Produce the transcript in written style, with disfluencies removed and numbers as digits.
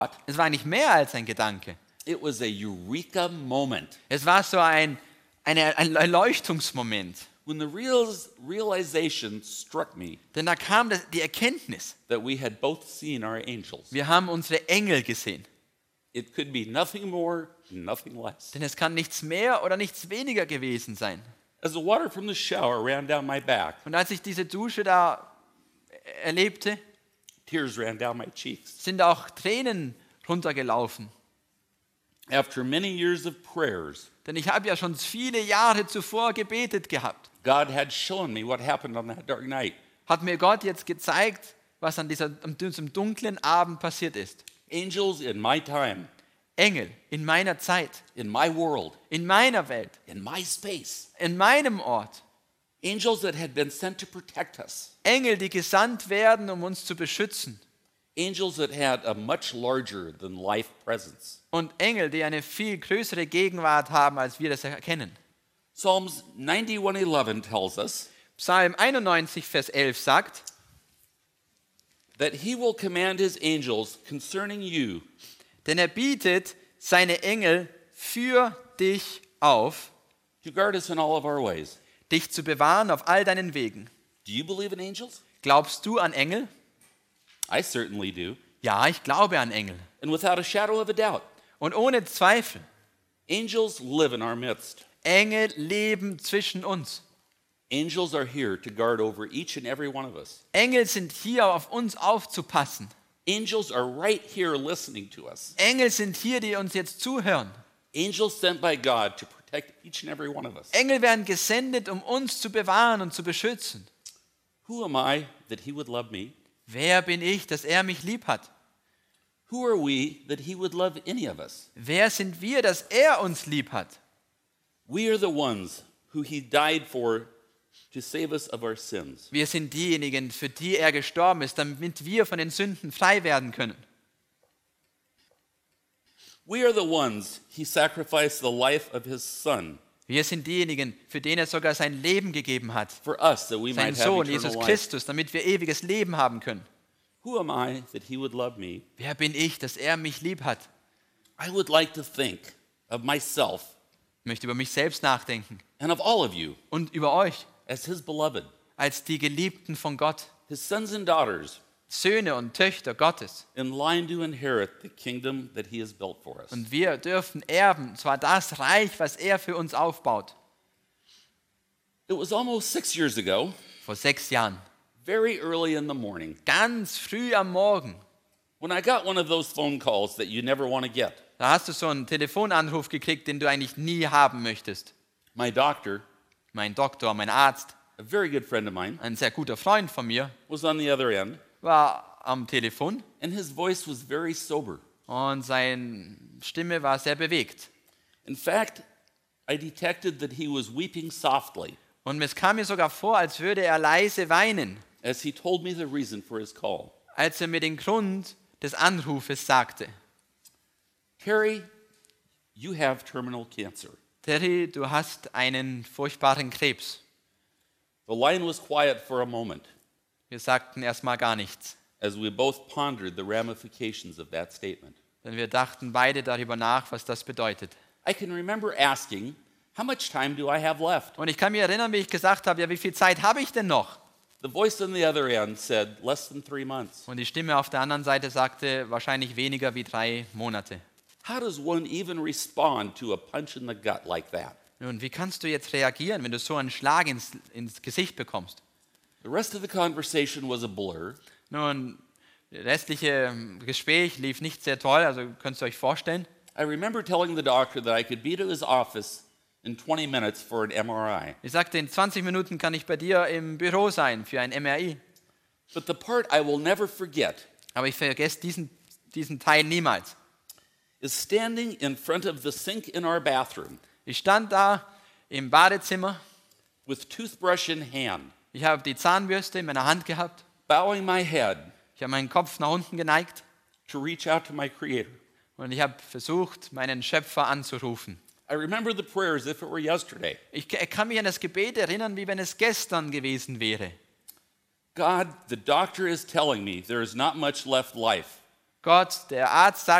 Es war nicht mehr als ein Gedanke. It was a eureka moment Es war so ein Erleuchtungsmoment. when the realization struck me Denn da kam die Erkenntnis. that we had both seen our angels. Wir haben unsere Engel gesehen. It could be nothing more, nothing less. Denn es kann nichts mehr oder nichts weniger gewesen sein. As the water from the shower ran down my back, Und als ich diese Dusche da erlebte, tears ran down my cheeks. sind auch Tränen runtergelaufen. After many years of prayers, Denn ich habe ja schon viele Jahre zuvor gebetet gehabt. God had shown me what happened on that dark night. Hat mir Gott jetzt gezeigt, was an diesem dunklen Abend passiert ist. Angels in my time, Engel in meiner Zeit, in my world, in meiner Welt, in my space. in meinem Ort. Angels that had been sent to protect us. Engel, die gesandt werden, um uns zu beschützen. Angels that had a much larger than life presence. Und Engel, die eine viel größere Gegenwart haben, als wir das erkennen. Psalms 91:11 tells us Psalm 91, Vers 11 sagt, that he will command his angels concerning you denn er bietet seine Engel für dich auf, to guard us in all of our ways. dich zu bewahren auf all deinen Wegen. Do you believe in angels? Glaubst du an Engel? I certainly do. Ja, ich glaube an Engel. And without a shadow of a doubt, Und ohne Zweifel, angels live in our midst. Engel leben zwischen uns. Angels are here to guard over each and every one of us. Engel sind hier, auf uns aufzupassen. Angels are right here listening to us. Engel sind hier, die uns jetzt zuhören. Angels sent by God to protect each and every one of us. Engel werden gesendet, um uns zu bewahren und zu beschützen. Who am I that he would love me? Wer bin ich, dass er mich lieb hat? Who are we that he would love any of us? Wer sind wir, dass er uns lieb hat? We are the ones who he died for to save us of our sins. Wir sind diejenigen, für die er gestorben ist, damit wir von den Sünden frei werden können. We are the ones he sacrificed the life of his son Wir sind diejenigen, für den er sogar sein Leben gegeben hat. for us that we Sein might have Sohn, eternal Jesus life. Christus, damit wir ewiges Leben haben können. Who am I that he would love me? Wer bin ich, dass er mich lieb hat? I would like to think of myself Ich möchte über mich selbst nachdenken and of all of you und über euch as his beloved, als die Geliebten von Gott, his sons and daughters, Söhne und Töchter Gottes. in line to inherit the kingdom that he has built for us. Und wir dürfen erben, und zwar das Reich, was er für uns aufbaut. It was almost 6 years ago, Vor 6 Jahren, very early in the morning, ganz früh am Morgen, when I got one of those phone calls that you never want to get. da hast du so einen Telefonanruf gekriegt, den du eigentlich nie haben möchtest. My doctor, Mein Doktor, mein Arzt, a very good friend of mine, ein sehr guter Freund von mir, was on the other end, war am Telefon and his voice was very sober. und seine Stimme war sehr bewegt. In fact, I detected that he was weeping softly Und es kam mir sogar vor, als würde er leise weinen, as he told me the reason for his call. als er mir den Grund des Anrufes sagte. Terry, you have terminal cancer. Terry, du hast einen furchtbaren Krebs. The line was quiet for a moment Wir sagten erstmal gar nichts, as we both pondered the ramifications of that statement. denn wir dachten beide darüber nach, was das bedeutet. I can remember asking, how much time do I have left? Und ich kann mich erinnern, wie ich gesagt habe, ja, wie viel Zeit habe ich denn noch? The voice on the other end said, less than 3 months. Und die Stimme auf der anderen Seite sagte, wahrscheinlich weniger wie 3 Monate. How does one even respond to a punch in the gut like that? Nun, wie kannst du jetzt reagieren, wenn du so einen Schlag ins Gesicht bekommst? The rest of the conversation was a blur, Nun, das restliche Gespräch lief nicht sehr toll, also könnt ihr euch vorstellen. I remember telling the doctor that I could be to his office in 20 minutes for an MRI. Ich sagte, in 20 Minuten kann ich bei dir im Büro sein für ein MRI. But the part I will never forget Aber ich vergesse diesen Teil niemals. is standing in front of the sink in our bathroom Ich stand da im Badezimmer, with toothbrush in hand, ich habe die Zahnbürste in meiner Hand gehabt, bowing my head ich habe meinen Kopf nach unten geneigt to reach out to my Creator. und ich habe versucht, meinen Schöpfer anzurufen. I remember the prayer as if it were yesterday. Ich kann mich an das Gebet erinnern, wie wenn es gestern gewesen wäre. God, the doctor is telling me there is not much left life. Gott, der Arzt, sagt,